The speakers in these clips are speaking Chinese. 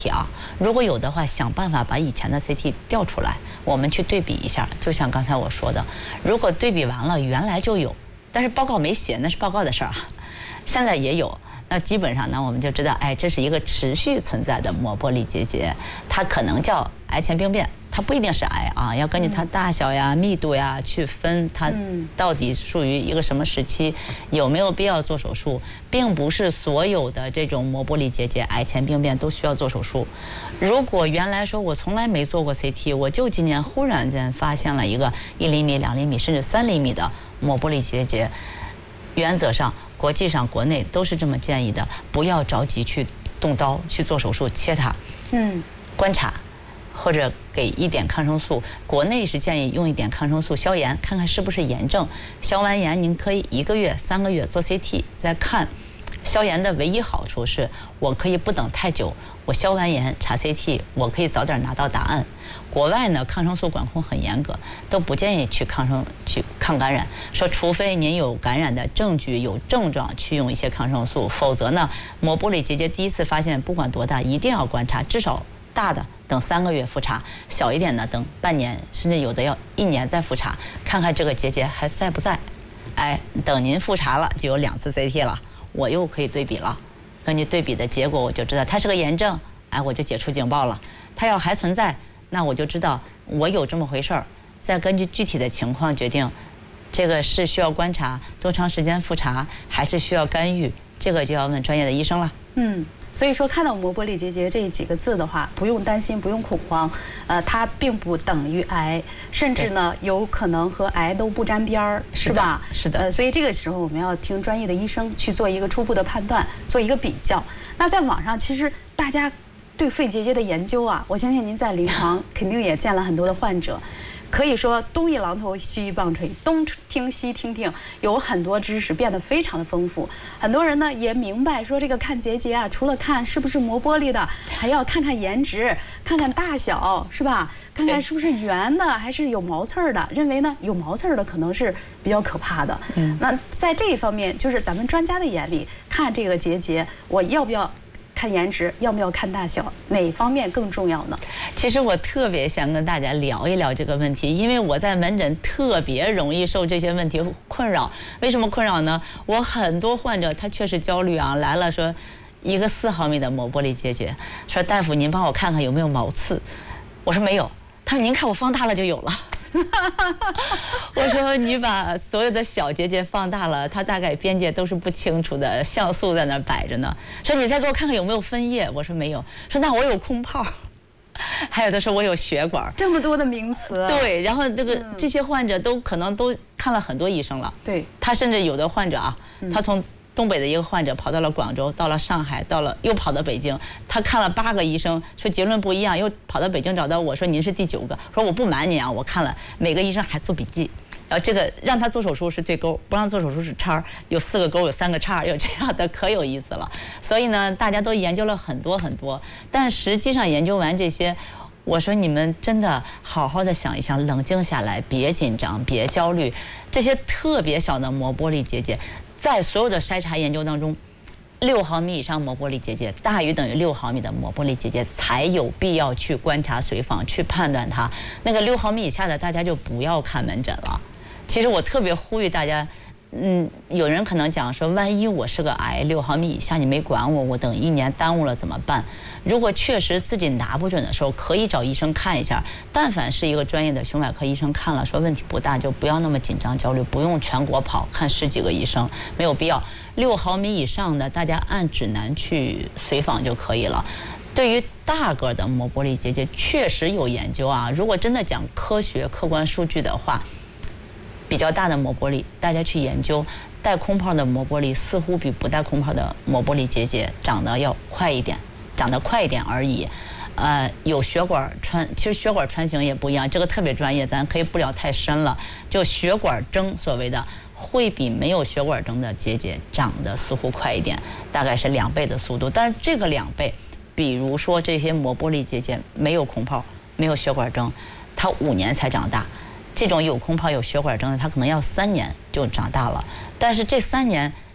啊，如果有的话，想办法把以前的 CT 调出来，我们去对比一下。就像刚才我说的，如果对比完了原来就有，但是报告没写，那是报告的事儿啊。现在也有，那基本上呢，我们就知道，哎，这是一个持续存在的膜玻璃结节，它可能叫癌前病变，它不一定是癌啊，要根据它大小呀、密度呀去分它到底属于一个什么时期，有没有必要做手术，并不是所有的这种膜玻璃结节、癌前病变都需要做手术。如果原来说我从来没做过 CT， 我就今年忽然间发现了一个1厘米、2厘米甚至3厘米的膜玻璃结节，原则上国际上、国内都是这么建议的，不要着急去动刀去做手术切它，观察。或者给一点抗生素，国内是建议用一点抗生素消炎，看看是不是炎症。消完炎，您可以1个月、3个月做 CT 再看。消炎的唯一好处是我可以不等太久，我消完炎查 CT， 我可以早点拿到答案。国外呢，抗生素管控很严格，都不建议去抗感染，说除非您有感染的证据、有症状去用一些抗生素，否则呢，膜玻璃结节第一次发现不管多大，一定要观察，至少大的等3个月复查，小一点的等半年，甚至有的要1年再复查，看看这个结节还在不在。哎，等您复查了，就有2次 CT 了，我又可以对比了。根据对比的结果，我就知道它是个炎症，哎，我就解除警报了。它要还存在，那我就知道我有这么回事儿，再根据具体的情况决定，这个是需要观察多长时间复查，还是需要干预，这个就要问专业的医生了。 所以说看到膜玻璃结节这几个字的话，不用担心，不用恐慌，它并不等于癌，甚至呢有可能和癌都不沾边儿，是吧？ 是的。 所以这个时候我们要听专业的医生去做一个初步的判断，做一个比较。那在网上其实大家对肺结节的研究啊，我相信您在临床肯定也见了很多的患者。可以说东一榔头西一棒槌，东听西听听，有很多知识变得非常的丰富。很多人呢也明白说，这个看结节啊，除了看是不是膜玻璃的，还要看看颜值，看看大小，是吧？看看是不是圆的还是有毛刺儿的。认为呢有毛刺儿的可能是比较可怕的。那在这一方面，就是咱们专家的眼里看这个结节，我要不要看颜值，要不要看大小，哪方面更重要呢？ 其实我特别想跟大家聊一聊这个问题，因为我在门诊特别容易受这些问题困扰。为什么困扰呢？我很多患者他确实焦虑啊，来了说一个4毫米的膜玻璃结节，说大夫您帮我看看有没有毛刺，我说没有，他说您看我放大了就有了。我说你把所有的小结节放大了，它大概边界都是不清楚的，像素在那摆着呢。说你再给我看看有没有分叶，我说没有。说那我有空泡，还有的说我有血管， 这么多的名词。 对，然后这些患者都可能都看了很多医生了。 对， 他甚至有的患者啊，他从东北的一个患者跑到了广州，到了上海，又跑到北京，他看了8个医生，说结论不一样，又跑到北京找到我说您是第9个，说我不瞒您啊，我看了每个医生还做笔记，然后这个让他做手术是对勾，不让做手术是叉，有4个勾，有3个叉，有这样的可有意思了。所以呢，大家都研究了很多很多，但实际上研究完这些，我说你们真的好好的想一想，冷静下来，别紧张，别焦虑，这些特别小的膜玻璃结节。在所有的筛查研究当中，6毫米以上膜玻璃结节大于等于6毫米的膜玻璃结节才有必要去观察随访，去判断它。那个6毫米以下的，大家就不要看门诊了。其实我特别呼吁大家，有人可能讲说，万一我是个癌，6毫米以下你没管我，我等1年耽误了怎么办？如果确实自己拿不准的时候，可以找医生看一下。但凡是一个专业的胸外科医生看了说问题不大，就不要那么紧张焦虑，不用全国跑看10几个医生，没有必要。6毫米以上的，大家按指南去随访就可以了。对于大个的膜玻璃结节，确实有研究啊。如果真的讲科学客观数据的话，比较大的膜玻璃，大家去研究，带空泡的膜玻璃似乎比不带空泡的膜玻璃结节长得要快一点，长得快一点而已。有血管穿，其实血管穿行也不一样，这个特别专业，咱可以不聊太深了。就血管征所谓的会比没有血管征的结节长得似乎快一点，大概是2倍的速度。但是这个2倍，比如说这些膜玻璃结节没有空泡，没有血管征，它5年才长大。这种有空泡有血管征的，它可能要3年就长大了。但是这3年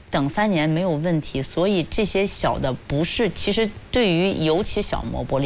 等3年没有问题，所以这些小的不是，其实对于尤其小膜剥离。